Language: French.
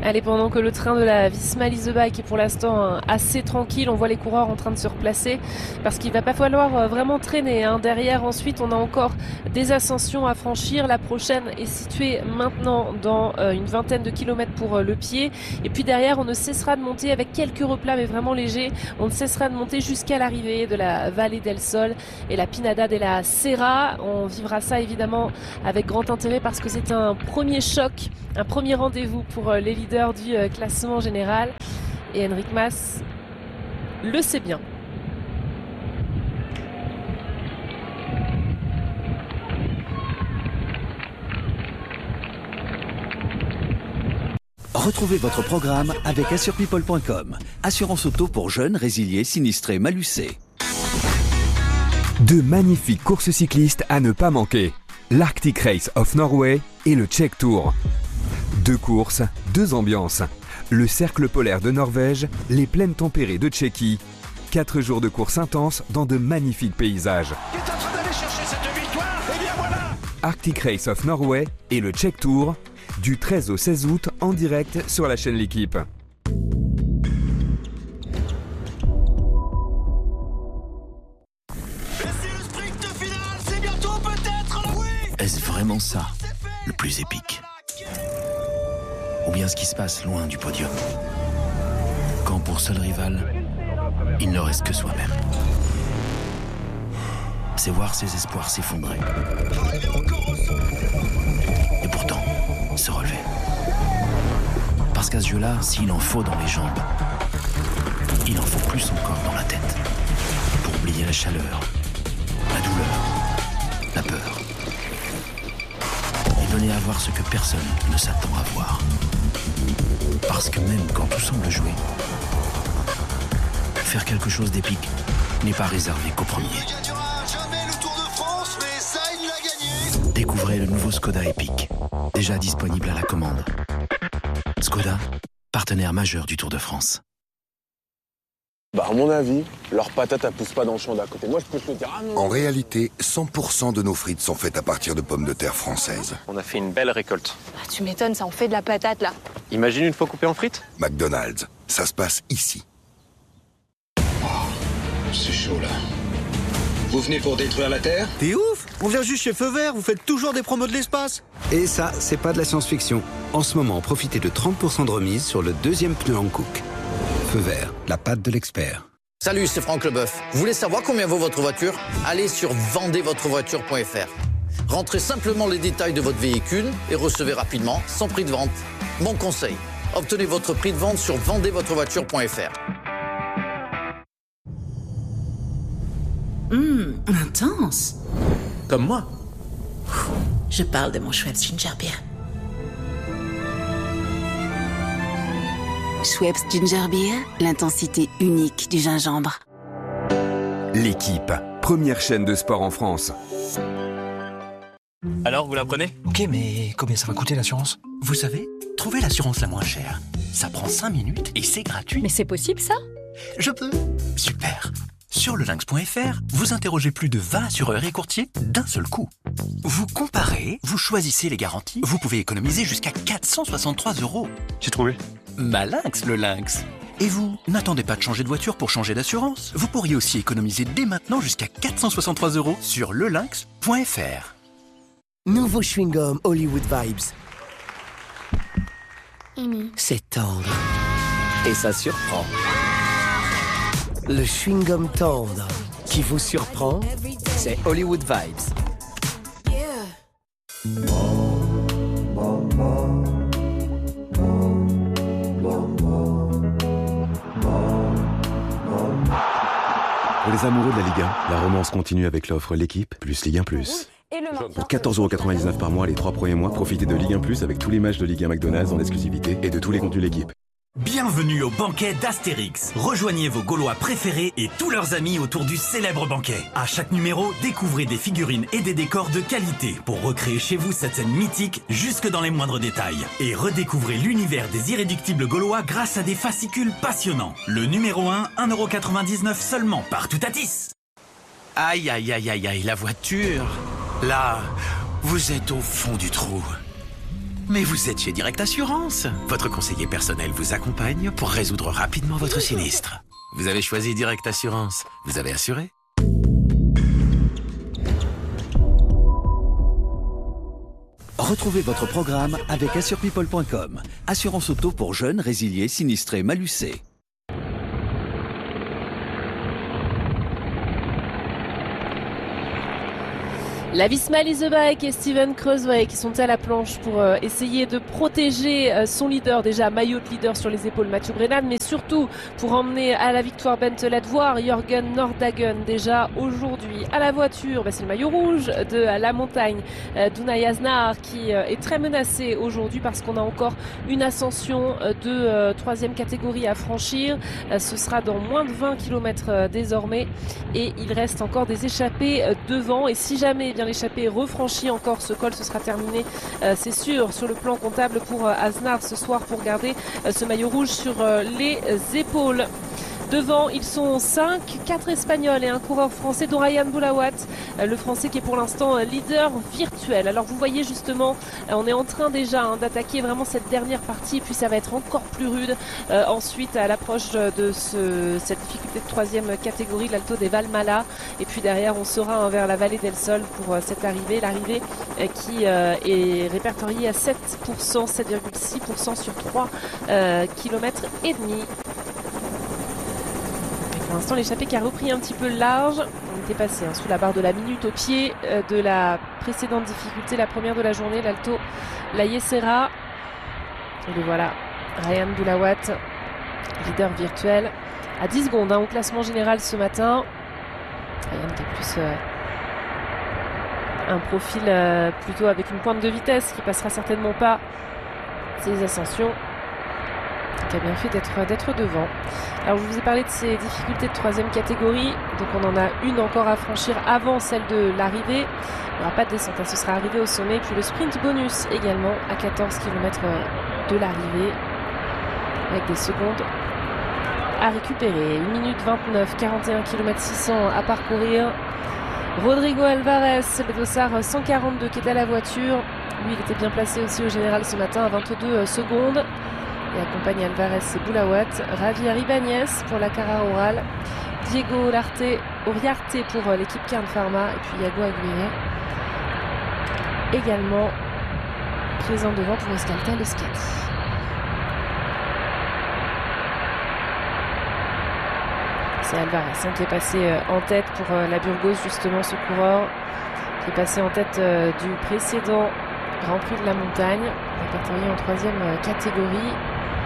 Allez, pendant que le train de la Visma Leasebike est pour l'instant assez tranquille, on voit les coureurs en train de se replacer parce qu'il va pas falloir vraiment traîner. Derrière, ensuite, on a encore des ascensions à franchir. La prochaine est située maintenant dans une vingtaine de kilomètres pour le pied. Et puis derrière, on ne cessera de monter avec quelques replats, mais vraiment légers. On ne cessera de monter jusqu'à l'arrivée de la Vallée del Sol et la Pinada de la Serra. On vivra ça évidemment avec grand intérêt parce que c'est un premier choc, un premier rendez-vous pour les leaders du classement général, et Enric Mas le sait bien. Retrouvez votre programme avec assurepeople.com. Assurance auto pour jeunes, résiliés, sinistrés, malucés. De magnifiques courses cyclistes à ne pas manquer. L'Arctic Race of Norway et le Czech Tour. 2 courses, 2 ambiances. Le cercle polaire de Norvège, les plaines tempérées de Tchéquie. 4 jours de course intense dans de magnifiques paysages. Qui est en train d'aller chercher cette victoire ? Eh bien voilà ! Arctic Race of Norway et le Czech Tour, du 13 au 16 août en direct sur la chaîne L'Équipe. Est-ce vraiment ça, le plus épique ? Ou bien ce qui se passe loin du podium ? Quand pour seul rival, il ne reste que soi-même. C'est voir ses espoirs s'effondrer. Et pourtant, se relever. Parce qu'à ce jeu-là, s'il en faut dans les jambes, il en faut plus encore dans la tête. Pour oublier la chaleur, la douleur, la peur. Et donner à voir ce que personne ne s'attend à voir. Parce que même quand tout semble jouer, faire quelque chose d'épique n'est pas réservé qu'au premier. Il gagnera jamais le Tour de France, mais ça, il l'a gagné. Découvrez le nouveau Skoda Epic, déjà disponible à la commande. Skoda, partenaire majeur du Tour de France. À mon avis, leurs patates, elles poussent pas dans le champ d'à côté. Moi, je peux te le dire. En réalité, 100% de nos frites sont faites à partir de pommes de terre françaises. On a fait une belle récolte. Tu m'étonnes, ça en fait de la patate, là. Imagine une fois coupée en frites. McDonald's, ça se passe ici. C'est chaud, là. Vous venez pour détruire la Terre ? T'es ouf! On vient juste chez Feu Vert, vous faites toujours des promos de l'espace. Et ça, c'est pas de la science-fiction. En ce moment, profitez de 30% de remise sur le 2e pneu Hankook. Feu Vert, la patte de l'expert. Salut, c'est Franck Leboeuf. Vous voulez savoir combien vaut votre voiture ? Allez sur vendezvotrevoiture.fr. Rentrez simplement les détails de votre véhicule et recevez rapidement son prix de vente. Mon conseil, obtenez votre prix de vente sur vendezvotrevoiture.fr. Intense. Comme moi. Je parle de mon Schweppes Ginger Beer. Schweppes Ginger Beer, l'intensité unique du gingembre. L'Équipe, première chaîne de sport en France. Alors, vous la prenez ? Ok, mais combien ça va coûter l'assurance ? Vous savez, trouver l'assurance la moins chère, ça prend 5 minutes et c'est gratuit. Mais c'est possible, ça ? Je peux. Super. Sur lelinx.fr, vous interrogez plus de 20 assureurs et courtiers d'un seul coup. Vous comparez, vous choisissez les garanties, vous pouvez économiser jusqu'à 463 €. J'ai trouvé. Malinx, le lynx. Et vous, n'attendez pas de changer de voiture pour changer d'assurance. Vous pourriez aussi économiser dès maintenant jusqu'à 463 € sur lelinx.fr. Nouveau chewing-gum Hollywood Vibes. C'est tendre. Et ça surprend. Le chewing-gum tendre qui vous surprend, c'est Hollywood Vibes. Pour les amoureux de la Ligue 1, la romance continue avec l'offre L'Équipe plus Ligue 1 plus. Pour 14,99 € par mois les 3 premiers mois, profitez de Ligue 1 plus avec tous les matchs de Ligue 1 McDonald's en exclusivité et de tous les contenus L'Équipe. Bienvenue au banquet d'Astérix. Rejoignez vos Gaulois préférés et tous leurs amis autour du célèbre banquet. À chaque numéro, découvrez des figurines et des décors de qualité pour recréer chez vous cette scène mythique jusque dans les moindres détails. Et redécouvrez l'univers des irréductibles Gaulois grâce à des fascicules passionnants. Le numéro 1, 1,99 € seulement, partout à Tis. Aïe, aïe, aïe, aïe, aïe, la voiture. Là, vous êtes au fond du trou. Mais vous êtes chez Direct Assurance. Votre conseiller personnel vous accompagne pour résoudre rapidement votre sinistre. Vous avez choisi Direct Assurance. Vous avez assuré? Retrouvez votre programme avec AssurePeople.com. Assurance auto pour jeunes, résiliés, sinistrés, malucés. La Visma Lease the Bike et Steven Crossway qui sont à la planche pour essayer de protéger son leader, déjà maillot de leader sur les épaules Mathieu Brennan, mais surtout pour emmener à la victoire Bentelet, voire Jürgen Nordhagen déjà aujourd'hui à la voiture. C'est le maillot rouge de la montagne d'Unai Asnar qui est très menacé aujourd'hui parce qu'on a encore une ascension de 3e catégorie à franchir. Ce sera dans moins de 20 km désormais et il reste encore des échappées devant, et si jamais l'échappée est refranchie encore, ce col, ce sera terminé, c'est sûr, sur le plan comptable pour Asnar ce soir, pour garder ce maillot rouge sur les épaules. Devant, ils sont 5, 4 Espagnols et un coureur français, dont Ryan Boulawat, le français qui est pour l'instant leader virtuel. Alors vous voyez justement, on est en train déjà d'attaquer vraiment cette dernière partie, et puis ça va être encore plus rude ensuite à l'approche de cette difficulté de 3e catégorie, l'Alto des Valmala. Et puis derrière, on sera vers la vallée del Sol pour cette arrivée. L'arrivée qui est répertoriée à 7%, 7,6% sur 3 km et demi. Pour l'instant, l'échappée qui a repris un petit peu large. On était passé sous la barre de la minute au pied de la précédente difficulté, la première de la journée, l'Alto La Yesera. Et le voilà, Ryan Boulawat, leader virtuel, à 10 secondes au classement général ce matin. Ryan qui a plus un profil plutôt avec une pointe de vitesse qui passera certainement pas ses ascensions, qui a bien fait d'être devant. Alors je vous ai parlé de ces difficultés de 3e catégorie, donc on en a une encore à franchir avant celle de l'arrivée. Il n'y aura pas de descente, ce sera arrivé au sommet, puis le sprint bonus également à 14 km de l'arrivée, avec des secondes à récupérer. 1 minute 29, 41 km 600 à parcourir. Rodrigo Alvarez, le dossard 142 qui est à la voiture, lui il était bien placé aussi au général ce matin à 22 secondes. Et accompagne Alvarez et Boulawat. Javier Ibáñez pour la Cara Oral. Diego Uriarte pour l'équipe Kern Pharma. Et puis Iago Aguirre également présent devant pour Euskaltel Euskadi. C'est Alvarez qui est passé en tête pour la Burgos, justement, ce coureur qui est passé en tête du précédent Grand Prix de la Montagne, répertorié en 3e catégorie.